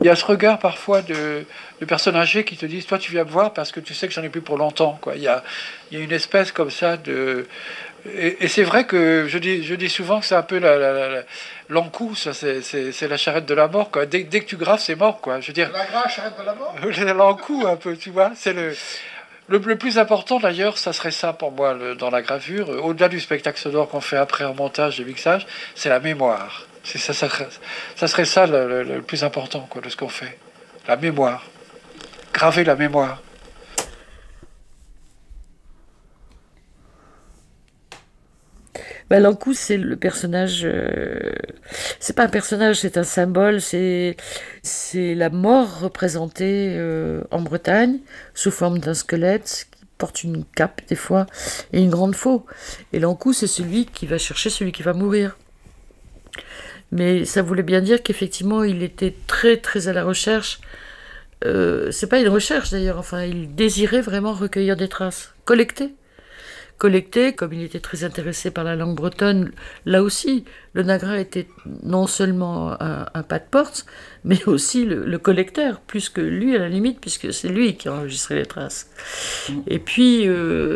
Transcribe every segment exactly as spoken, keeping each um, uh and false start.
Il y a ce regard parfois de, de personnes âgées qui te disent, toi tu viens me voir parce que tu sais que j'en ai plus pour longtemps, quoi. Il y a, il y a une espèce comme ça de... Et, et c'est vrai que je dis, je dis souvent que c'est un peu la, la, la, la- l'encou, ça, c'est, c'est, c'est la charrette de la mort, quoi. Dès, dès que tu graves, c'est mort, quoi. Je veux dire, La grâce arrête de la mort. l'encou un peu, tu vois. C'est le, le, le plus important d'ailleurs, ça serait ça pour moi le- dans la gravure, euh, au-delà du spectacle sonore qu'on fait après en montage et mixage, c'est la mémoire. C'est ça, ça, serait- ça serait ça le, le- le plus important, quoi, de ce qu'on fait. La mémoire. Graver la mémoire. Bah, Lankou, c'est le personnage. euh, C'est pas un personnage, c'est un symbole. C'est c'est la mort représentée euh, en Bretagne sous forme d'un squelette qui porte une cape des fois et une grande faux. Et Lankou, c'est celui qui va chercher celui qui va mourir. Mais ça voulait bien dire qu'effectivement, il était très très à la recherche. Euh, c'est pas une recherche d'ailleurs. Enfin, il désirait vraiment recueillir des traces, collecter. Collecté, comme il était très intéressé par la langue bretonne, là aussi, le Nagra était non seulement un, un pas de porte, mais aussi le, le collecteur, plus que lui à la limite, puisque c'est lui qui enregistrait les traces. Et puis, euh,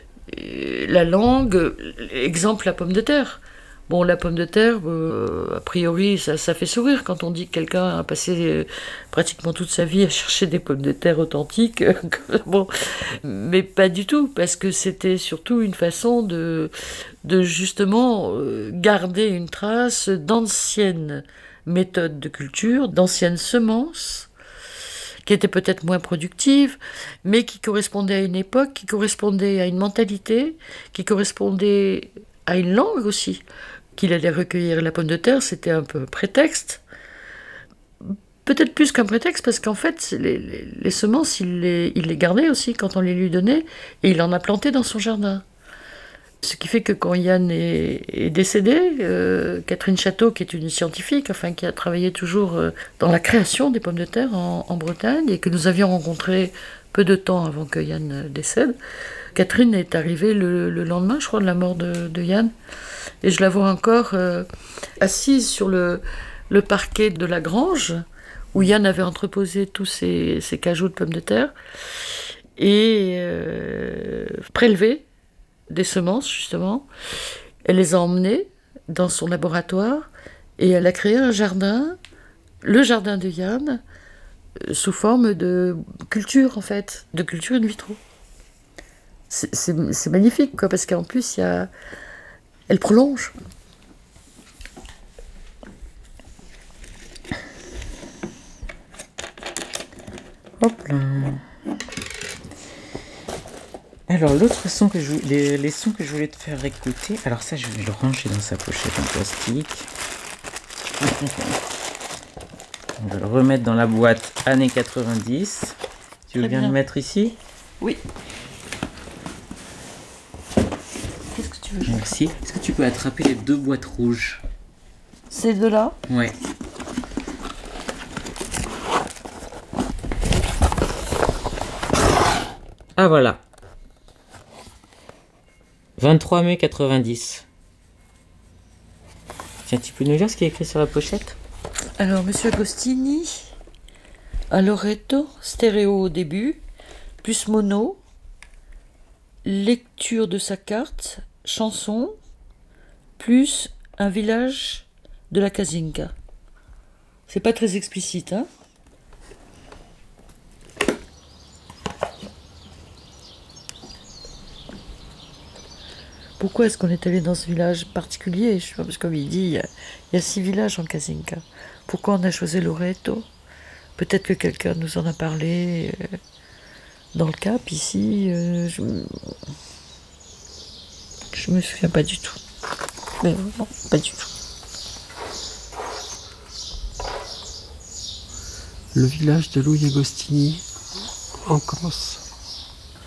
la langue, exemple la pomme de terre. Bon, la pomme de terre, euh, a priori, ça, ça fait sourire quand on dit que quelqu'un a passé euh, pratiquement toute sa vie à chercher des pommes de terre authentiques. Bon, mais pas du tout, parce que c'était surtout une façon de, de justement euh, garder une trace d'anciennes méthodes de culture, d'anciennes semences, qui étaient peut-être moins productives, mais qui correspondaient à une époque, qui correspondaient à une mentalité, qui correspondaient à une langue aussi. Qu'il allait recueillir la pomme de terre, c'était un peu prétexte. Peut-être plus qu'un prétexte, parce qu'en fait, les, les, les semences, il les, il les gardait aussi quand on les lui donnait, et il en a planté dans son jardin. Ce qui fait que quand Yann est, est décédé, euh, Catherine Château, qui est une scientifique, enfin qui a travaillé toujours euh, dans la création des pommes de terre en, en Bretagne, et que nous avions rencontré peu de temps avant que Yann décède, Catherine est arrivée le, le lendemain, je crois, de la mort de, de Yann. Et je la vois encore euh, assise sur le, le parquet de la grange, où Yann avait entreposé tous ses, ses cajoux de pommes de terre, et euh, prélevé des semences, justement. Elle les a emmenées dans son laboratoire, et elle a créé un jardin, le jardin de Yann, sous forme de culture, en fait, de culture in vitro. C'est, c'est, c'est magnifique, quoi, parce qu'en plus, il y a... elle prolonge. Hop là. Alors, l'autre son que je, les, les sons que je voulais te faire écouter, alors ça, je vais le ranger dans sa pochette en plastique. On va le remettre dans la boîte années quatre-vingt-dix. Tu veux bien, bien le mettre ici? Oui. Qu'est-ce que tu veux? Merci. Est-ce que tu peux attraper les deux boîtes rouges? Ces deux-là? Ouais. Ah voilà. vingt-trois mai quatre-vingt-dix. Tiens, tu peux nous lire ce qui est écrit sur la pochette? Alors, Monsieur Agostini, un Loretto, stéréo au début, plus mono, lecture de sa carte, chanson, plus un village de la Casinca. C'est pas très explicite, hein? Pourquoi est-ce qu'on est allé dans ce village particulier? Je sais pas, parce que comme il dit, il y a, il y a six villages en Casinca. Pourquoi on a choisi Loreto? Peut-être que quelqu'un nous en a parlé euh, dans le Cap, ici. Euh, je, je me souviens pas du tout. Mais non, pas du tout. Le village de Louis Agostini, en Corse.